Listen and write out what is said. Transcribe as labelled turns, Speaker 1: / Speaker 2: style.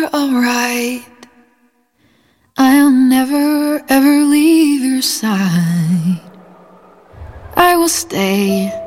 Speaker 1: you're alright. I'll never ever leave your side. I will stay